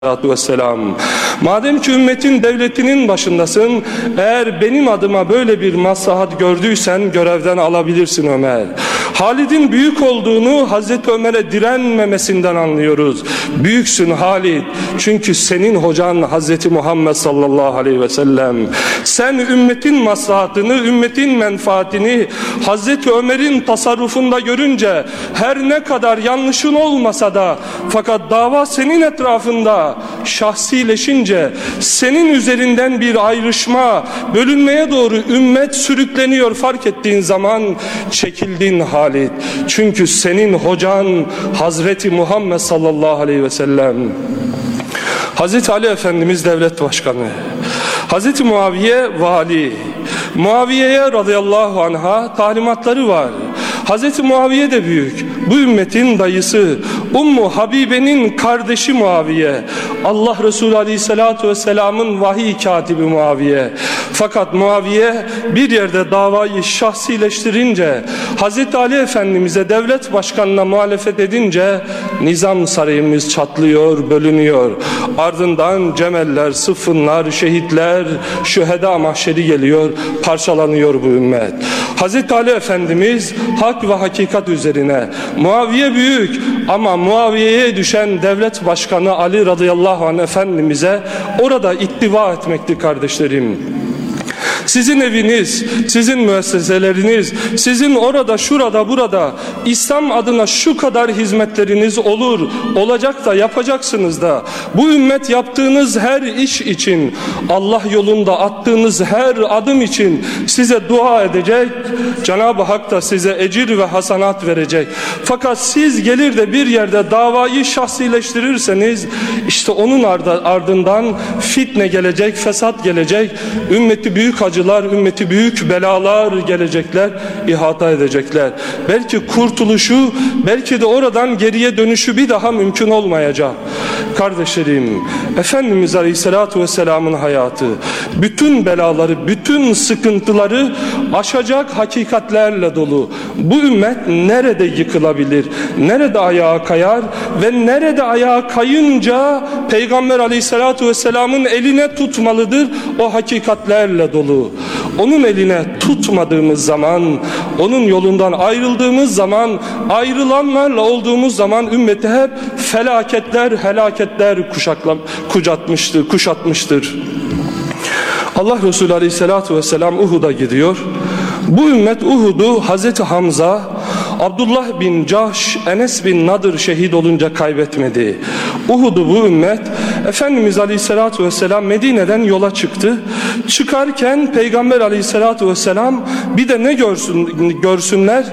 Vesselam. Madem ki ümmetin devletinin başındasın, eğer benim adıma böyle bir maslahat gördüysen görevden alabilirsin Ömer. Halid'in büyük olduğunu Hazreti Ömer'e direnmemesinden anlıyoruz. Büyüksün Halid, çünkü senin hocan Hazreti Muhammed sallallahu aleyhi ve sellem. Sen ümmetin maslahatını, ümmetin menfaatini Hazreti Ömer'in tasarrufunda görünce, her ne kadar yanlışın olmasa da, fakat dava senin etrafında şahsileşince, senin üzerinden bir ayrışma, bölünmeye doğru ümmet sürükleniyor fark ettiğin zaman çekildin Halid. Çünkü senin hocan Hazreti Muhammed sallallahu aleyhi ve sellem. Hazreti Ali Efendimiz devlet başkanı, Hazreti Muaviye vali. Muaviye'ye radıyallahu anh'a talimatları var. Hazreti Muaviye de büyük. Bu ümmetin dayısı, Ummu Habibe'nin kardeşi Muaviye. Allah Resulü Aleyhisselatü Vesselam'ın vahiy katibi Muaviye. Fakat Muaviye bir yerde davayı şahsileştirince, Hazreti Ali Efendimiz'e devlet başkanına muhalefet edince nizam sarayımız çatlıyor, bölünüyor. Ardından Cemeller, Sıffınlar, şehitler, şüheda mahşeri geliyor, parçalanıyor bu ümmet. Hazreti Ali Efendimiz hak ve hakikat üzerine. Muaviye büyük ama Muaviye'ye düşen devlet başkanı Ali radıyallahu anh Efendimiz'e orada ittiva etmekti kardeşlerim. Sizin eviniz, sizin müesseseleriniz, sizin orada, şurada, burada İslam adına şu kadar hizmetleriniz olur, olacak da yapacaksınız da. Bu ümmet yaptığınız her iş için, Allah yolunda attığınız her adım için size dua edecek. Cenab-ı Hak da size ecir ve hasanat verecek. Fakat siz gelir de bir yerde davayı şahsileştirirseniz, işte onun ardından fitne gelecek, fesat gelecek, ümmeti büyük acılar, ümmeti büyük belalar gelecekler, ihata edecekler. Belki kurtuluşu, belki de oradan geriye dönüşü bir daha mümkün olmayacak. Kardeşlerim, Efendimiz Aleyhisselatü Vesselam'ın hayatı, bütün belaları, bütün sıkıntıları aşacak hakikatlerle dolu. Bu ümmet nerede yıkılabilir, nerede ayağa kayar ve nerede ayağa kayınca Peygamber Aleyhisselatü Vesselam'ın eline tutmalıdır, o hakikatlerle dolu. Onun eline tutmadığımız zaman, onun yolundan ayrıldığımız zaman, ayrılanlarla olduğumuz zaman ümmeti hep felaketler, helaketler kuşatmıştır. Allah Resulü Aleyhisselatü Vesselam Uhud'a gidiyor. Bu ümmet Uhud'u Hazreti Hamza, Abdullah bin Cahş, Enes bin Nadır şehit olunca kaybetmedi. Uhud'u bu ümmet, Efendimiz Aleyhisselatü Vesselam Medine'den yola çıktı. Çıkarken Peygamber Aleyhisselatü Vesselam bir de ne görsünler?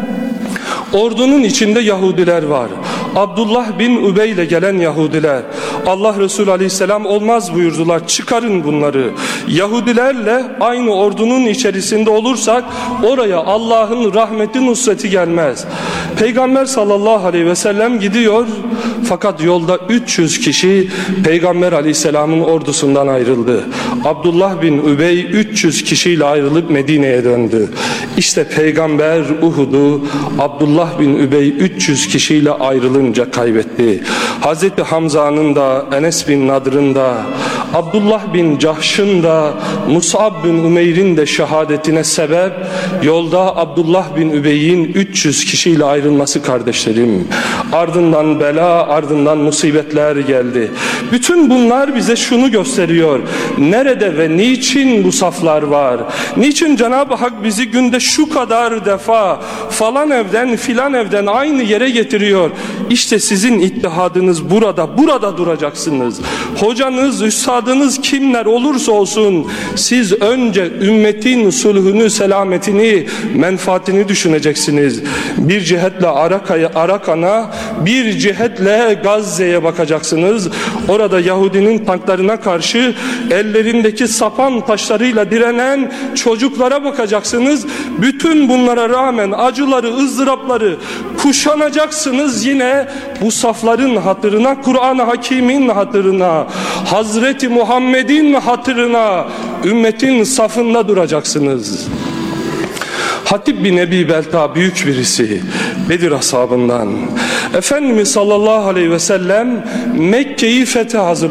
Ordunun içinde Yahudiler var. Abdullah bin Übey ile gelen Yahudiler. Allah Resulü Aleyhisselam olmaz buyurdular. Çıkarın bunları. Yahudilerle aynı ordunun içerisinde olursak oraya Allah'ın rahmeti, nusreti gelmez. Peygamber sallallahu aleyhi ve sellem gidiyor. Fakat yolda 300 kişi Peygamber Aleyhisselam'ın ordusundan ayrıldı. Abdullah bin Übey 300 kişiyle ayrılıp Medine'ye döndü. İşte Peygamber Uhud'u Abdullah bin Übey 300 kişiyle ayrılınca kaybetti. Hazreti Hamza'nın da, Enes bin Nadr'ın da, Abdullah bin Cahş'ın da, Mus'ab bin Umeyr'in de şehadetine sebep yolda Abdullah bin Übey'in 300 kişiyle ayrılması kardeşlerim. Ardından bela, ardından musibetler geldi. Bütün bunlar bize şunu gösteriyor: nerede ve niçin bu saflar var? Niçin Cenab-ı Hak bizi günde şu kadar defa falan evden filan evden aynı yere getiriyor? İşte sizin ittihadınız burada duracaksınız. Hocanız, üstadınız kimler olursa olsun siz önce ümmetin sulhünü, selametini, menfaatini düşüneceksiniz. Bir cihetle Arakan'a, bir cihetle Gazze'ye bakacaksınız. Orada Yahudinin tanklarına karşı ellerindeki sapan taşlarıyla direnen çocuklara bakacaksınız. Bütün bunlara rağmen acıları, ızdırapları kuşanacaksınız yine bu safların hatırına, Kur'an-ı Hakim'in hatırına, Hazreti Muhammed'in hatırına, ümmetin safında duracaksınız. Hatib bin Ebi Belta büyük birisi, Bedir ashabından. Efendimiz sallallahu aleyhi ve sellem Mekke'yi fethe hazırladı.